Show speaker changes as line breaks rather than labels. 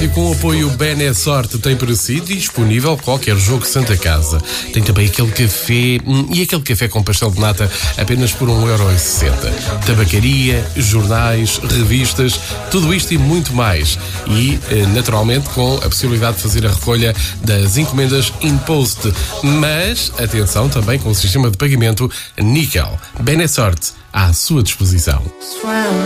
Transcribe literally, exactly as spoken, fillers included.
rádio com o apoio Benesorte tem para si disponível qualquer jogo Santa Casa. Tem também aquele café hum, e aquele café com pastel de nata apenas por um euro e sessenta. Tabacaria, jornais, revistas, tudo isto e muito mais. E, naturalmente, com a possibilidade de fazer a recolha das encomendas InPost. Mas, atenção, também com o sistema de pagamento Níquel. Benesorte à sua disposição.